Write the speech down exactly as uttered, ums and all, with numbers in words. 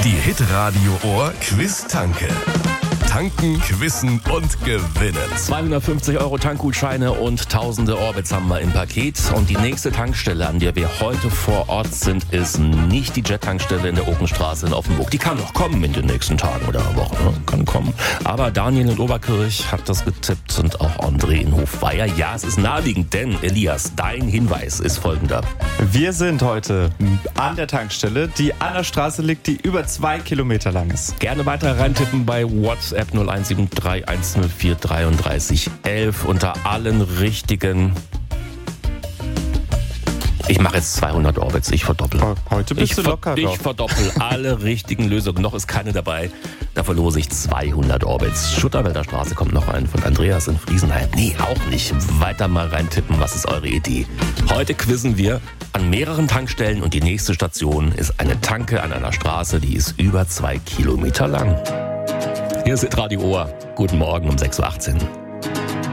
Die Hitradio Ohr Quiz-Tanke. Tanken, quizzen und gewinnen. zweihundertfünfzig Euro Tankgutscheine und tausende Orbits haben wir im Paket. Und die nächste Tankstelle, an der wir heute vor Ort sind, ist nicht die Jet-Tankstelle in der Okenstraße in Offenburg. Die kann noch kommen in den nächsten Tagen oder Wochen. Ne? Kann kommen. Aber Daniel in Oberkirch hat das getippt und auch André in Hofweier. Ja, es ist naheliegend, denn Elias, dein Hinweis ist folgender. Wir sind heute an der Tankstelle, die an der Straße liegt, die über zwei Kilometer lang ist. Gerne weiter reintippen bei WhatsApp null eins sieben drei eins null vier drei drei elf unter allen richtigen. Ich mache jetzt zweihundert Orbits, ich verdoppel. Heute bist ich du ver- locker Ich drauf. verdoppel alle richtigen Lösungen. Noch ist keine dabei. Da verlose ich zweihundert Orbits. Schutterwälder Straße kommt noch rein von Andreas in Friesenheim. Nee, auch nicht. Weiter mal reintippen, was ist eure Idee? Heute quizzen wir an mehreren Tankstellen und die nächste Station ist eine Tanke an einer Straße, die ist über zwei Kilometer lang. Hier ist Radio Ohr. Guten Morgen um sechs Uhr achtzehn.